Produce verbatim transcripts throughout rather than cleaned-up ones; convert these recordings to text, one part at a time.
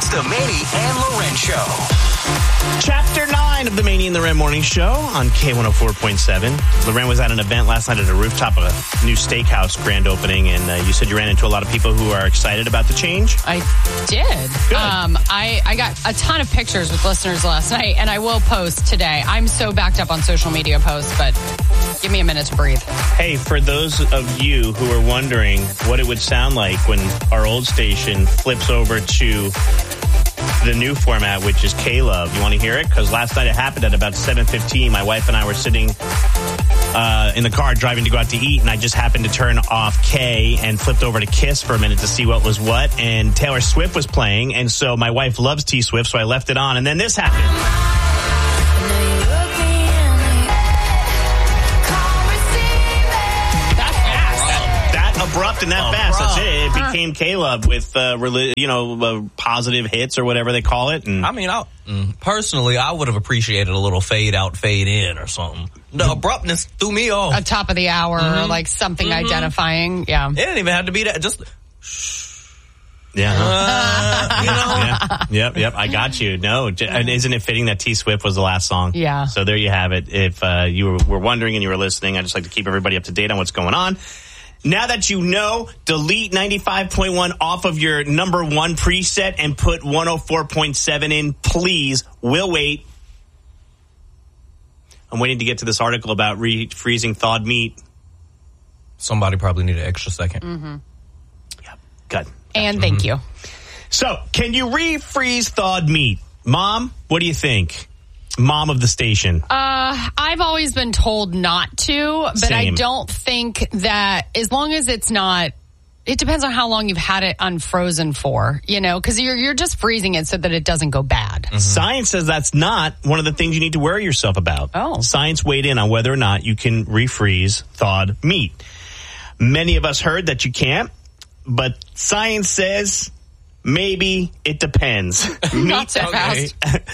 the Manny and Loren Show. Chapter nine of the Manny and Loren Morning Show on K one oh four point seven. Loren was at an event last night at a rooftop of a new steakhouse grand opening, and uh, you said you ran into a lot of people who are excited about the change. I did. Good. Um, I, I got a ton of pictures with listeners last night, and I will post today. I'm so backed up on social media posts, but give me a minute to breathe. Hey, for those of you who are wondering what it would sound like when our old station flips over to the new format, which is K-Love. You want to hear it? Because last night it happened at about seven fifteen. My wife and I were sitting uh, in the car driving to go out to eat, and I just happened to turn off K and flipped over to Kiss for a minute to see what was what, and Taylor Swift was playing, and so my wife loves T-Swift, so I left it on, and then this happened. Abrupt and that oh, fast. Bro. That's it. It became K-Love with, uh, you know, uh, positive hits or whatever they call it. And I mean, I, personally, I would have appreciated a little fade out, fade in or something. The abruptness threw me off. A top of the hour, mm-hmm. like something mm-hmm. identifying. Yeah. It didn't even have to be that. Just. Yeah. Uh, you know? Yeah. Yep. Yep. I got you. No. And isn't it fitting that T Swift was the last song? Yeah. So there you have it. If uh, you were, were wondering and you were listening, I just like to keep everybody up to date on what's going on. Now that you know, delete ninety-five point one off of your number one preset and put one oh four point seven in, please. We'll wait. I'm waiting to get to this article about refreezing thawed meat. Somebody probably need an extra second. Mm-hmm. Yeah, good. And mm-hmm. thank you. So, can you refreeze thawed meat? Mom, what do you think? Mom of the station. Uh, I've always been told not to, but Same. I don't think that as long as it's not, it depends on how long you've had it unfrozen for, you know, because you're, you're just freezing it so that it doesn't go bad. Mm-hmm. Science says that's not one of the things you need to worry yourself about. Oh. Science weighed in on whether or not you can refreeze thawed meat. Many of us heard that you can't, but science says maybe it depends. Not so fast.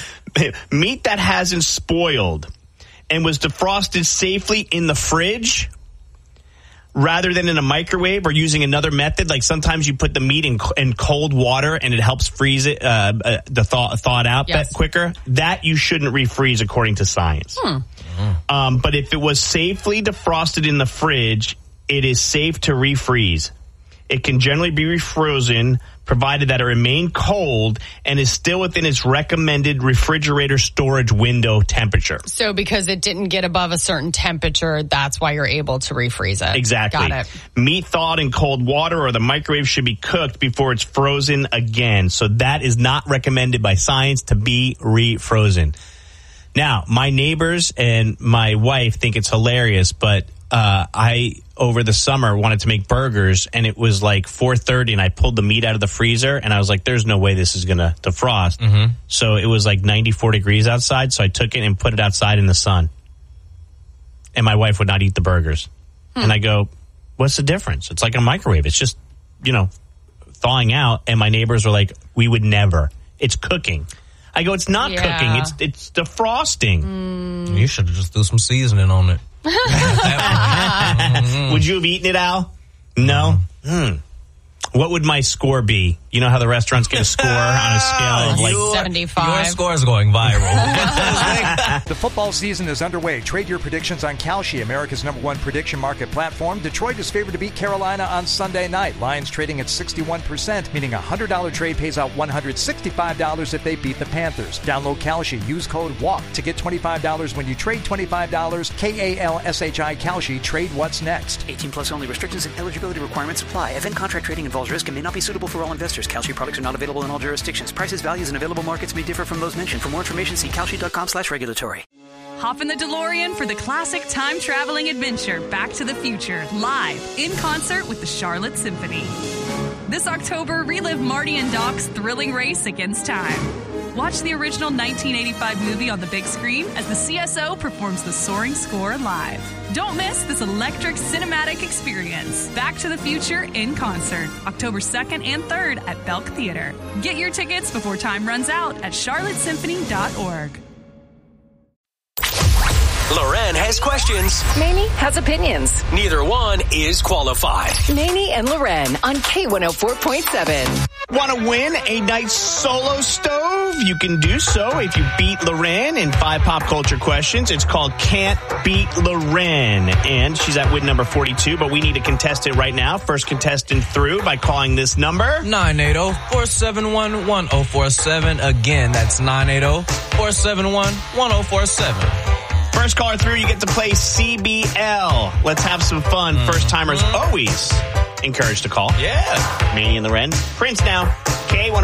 Meat that hasn't spoiled and was defrosted safely in the fridge rather than in a microwave or using another method. Like sometimes you put the meat in, in cold water and it helps freeze it, uh, uh, the thaw, thawed out yes. quicker. That you shouldn't refreeze according to science. Hmm. Um, but if it was safely defrosted in the fridge, it is safe to refreeze. It can generally be refrozen, provided that it remain cold and is still within its recommended refrigerator storage window temperature. So because it didn't get above a certain temperature, that's why you're able to refreeze it. Exactly. Got it. Meat thawed in cold water or the microwave should be cooked before it's frozen again. So that is not recommended by science to be refrozen. Now, my neighbors and my wife think it's hilarious, but uh, I, over the summer, wanted to make burgers, and it was like four thirty, and I pulled the meat out of the freezer, and I was like, there's no way this is going to defrost. Mm-hmm. So it was like ninety-four degrees outside, so I took it and put it outside in the sun. And my wife would not eat the burgers. Hmm. And I go, what's the difference? It's like a microwave. It's just, you know, thawing out, and my neighbors were like, we would never. It's cooking. I go, it's not yeah. cooking. It's it's defrosting. Mm. You should have just threw some seasoning on it. mm-hmm. Would you have eaten it, Al? No? Mm. Hmm. What would my score be? You know how the restaurants get a score on a scale of like seventy-five. Your score is going viral. The football season is underway. Trade your predictions on Kalshi, America's number one prediction market platform. Detroit is favored to beat Carolina on Sunday night. Lions trading at sixty-one percent, meaning a one hundred dollars trade pays out one hundred sixty-five dollars if they beat the Panthers. Download Kalshi. Use code WALK to get twenty-five dollars when you trade twenty-five dollars. K A L S H I Kalshi. Trade what's next. eighteen plus only. Restrictions and eligibility requirements apply. Event contract trading involves risk and may not be suitable for all investors. Kalshi products are not available in all jurisdictions. Prices, values, and available markets may differ from those mentioned. For more information, see kalshi.com slash regulatory. Hop in the DeLorean for the classic time-traveling adventure Back to the Future, live in concert with the Charlotte Symphony. This October, relive Marty and Doc's thrilling race against time. Watch the original nineteen eighty-five movie on the big screen as the C S O performs the soaring score live. Don't miss this electric cinematic experience. Back to the Future in concert, October second and third at Belk Theater. Get your tickets before time runs out at charlotte symphony dot org. Loren has questions. Mamie has opinions. Neither one is qualified. Mamie and Loren on K one oh four point seven. Want to win a nice solo stove? You can do so if you beat Loren in five pop culture questions. It's called Can't Beat Loren. And she's at win number forty-two, but we need a contestant right now. First contestant through by calling this number. nine eight zero, four seven one, one zero four seven. Again, that's nine eight zero, four seven one, one zero four seven. First caller through, you get to play C B L. Let's have some fun. Mm-hmm. First timers always encouraged to call. Yeah. Manny and Loren. Prince now. K one